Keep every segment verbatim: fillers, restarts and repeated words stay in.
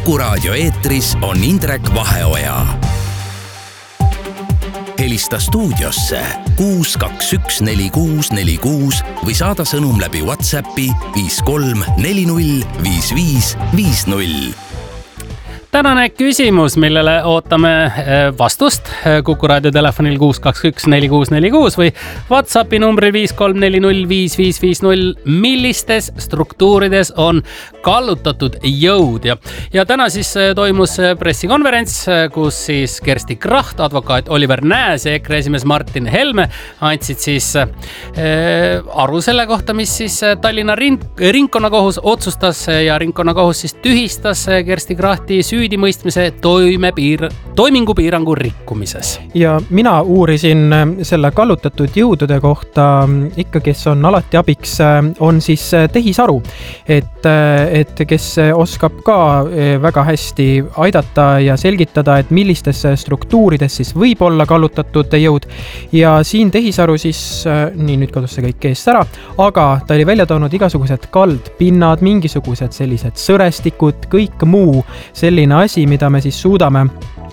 Kuku Raadio eetris on Indrek Vaheoja. Helista stuudiosse kuus kaks üks neli kuus neli kuus või saada sõnum läbi WhatsAppi viis kolm neli null viis viis viis null. Tänane küsimus, millele ootame vastust Kuku Raadio telefonil kuus kaks üks neli kuus neli kuus või WhatsAppi numbril viis kolm neli null viis viis viis null. Millistes struktuurides on kallutatud jõud? Ja, ja täna siis toimus pressikonverents, kus siis Kersti Kracht, advokaat Oliver Nääs ja EKRE esimees Martin Helme andsid siis äh, aru selle kohta, mis siis Tallinna ringkonnakohus otsustas ja ringkonnakohus siis tühistas Kersti Krahti süü süüdimõistmise toimepiir, toimingupiirangu rikkumises. Ja mina uurisin selle kallutatud jõudude kohta ikka, kes on alati abiks, on siis tehisaru. Et, et kes oskab ka väga hästi aidata ja selgitada, et millistes struktuurides siis võib olla kallutatud jõud. Ja siin tehisaru siis, nii nüüd kadus see kõik eest ära, aga ta oli välja toonud igasugused kaldpinnad, mingisugused sellised sõrestikud, kõik muu selline asi, mida me siis suudame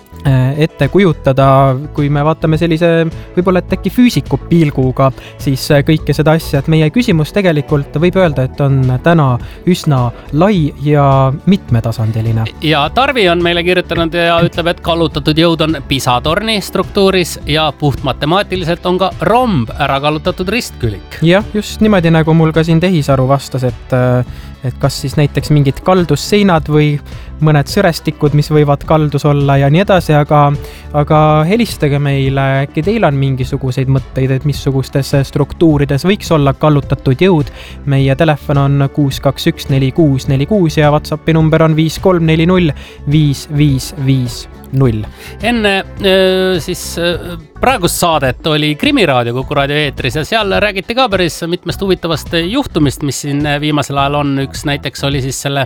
ette kujutada, kui me vaatame sellise võib-olla et äkki füüsiku pilguga, siis kõike seda asja, et meie küsimus tegelikult võib öelda, et on täna üsna lai ja mitmetasandiline. Ja Tarvi on meile kirjutanud ja ütleb, et kallutatud jõud on pisatorni struktuuris ja puht matemaatiliselt on ka romb ära kallutatud ristkülik. Jah, just niimoodi nagu mul ka siin tehisaru vastas, et, et kas siis näiteks mingid kaldusseinad või mõned sõrestikud, mis võivad kaldus olla ja nii edasi, aga, aga helistage meile, äkki teil on mingisuguseid mõtteid, et missugustes struktuurides võiks olla kallutatud jõud. Meie telefon on kuus kaks üks neli kuus neli kuus ja WhatsAppi number on viis kolm neli null viis viis viis null. Enne siis praegust saadet oli Krimiraadio Kuku Raadio eetris ja seal räägiti ka päris mitmest huvitavast juhtumist, mis siin viimasel ajal on. Üks näiteks oli siis selle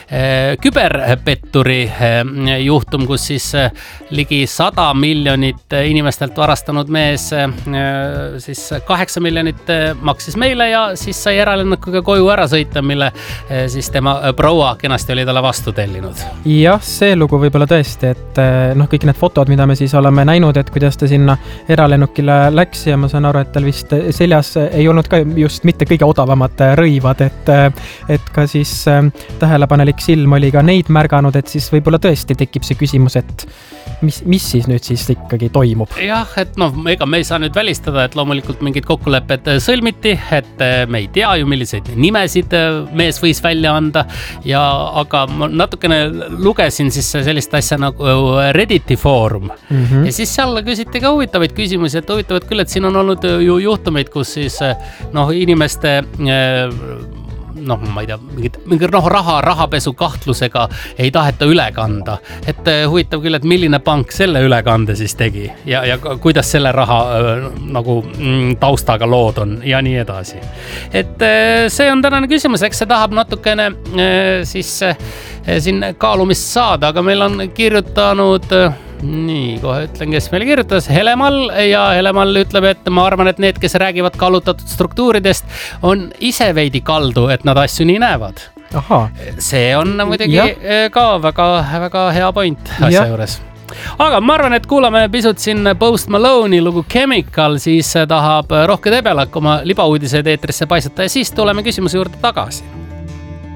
küberpetturi juhtum, kus siis ligi sada miljonit inimestelt varastanud mees siis kaheksa miljonit maksis meile ja siis sai äralennukiga koju ära sõita, mille siis tema proua kenasti oli talle vastu tellinud. Jah, see lugu võib-olla tõesti, et noh, kõik need fotod, mida me siis oleme näinud, et kuidas ta sinna eralennukile läks ja ma saan aru, et tal vist seljas ei olnud ka just mitte kõige odavamad rõivad, et, et ka siis tähelepanelik silm oli ka neid märganud, et siis võib-olla tõesti tekib see küsimus, et mis, mis siis nüüd siis ikkagi toimub? Jah, et noh, ega me ei saa nüüd välistada, et loomulikult mingid kokkulepped sõlmiti, et me ei tea ju, milliseid nimesid mees võis välja anda ja aga ma natukene lugesin siis sellist asja nagu Redditi foorum. Mm-hmm. Ja siis seal küsiti ka huvitavaid küsimusi, et huvitavad küll, et siin on olnud ju juhtumeid, kus siis noh, inimeste noh, ma ei tea, mingid, mingid noh, raha, rahapesu kahtlusega ei taheta üle kanda. Et huvitav küll, et milline pank selle ülekande siis tegi ja, ja kuidas selle raha nagu taustaga lood on ja nii edasi. Et see on tänane küsimus, eks see tahab natukene siis siin kaalumist saada, aga meil on kirjutanud nii, kohe ütlen, kes meile kirjutas, Helemall ja Helemall ütleb, et ma arvan, et need, kes räägivad kallutatud struktuuridest, on ise veidi kaldu, et nad asju nii näevad. Aha. See on muidugi ja. ka väga, väga hea point asja ja. Juures. Aga ma arvan, et kuulame pisut siin Post Malone'i lugu Chemical, siis tahab Rohke Debelak oma libauudised eetrisse paisata ja siis tuleme küsimuse juurde tagasi.